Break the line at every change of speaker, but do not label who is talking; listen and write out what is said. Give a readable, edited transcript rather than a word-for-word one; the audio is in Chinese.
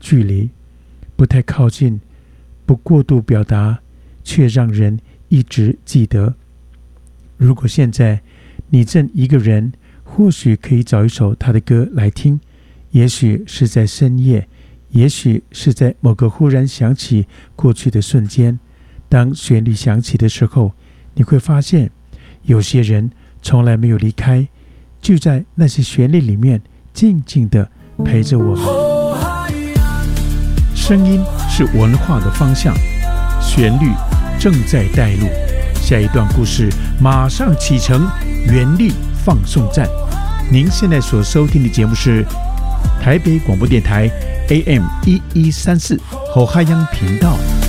距离，不太靠近，不过度表达，却让人一直记得。如果现在你正一个人，或许可以找一首他的歌来听，也许是在深夜，也许是在某个忽然想起过去的瞬间。当旋律响起的时候，你会发现有些人从来没有离开，就在那些旋律里面静静地陪着我们。声音是文化的方向，旋律正在带路。下一段故事马上启程，原力放送站。您现在所收听的节目是台北广播电台 AM 1134后海洋频道。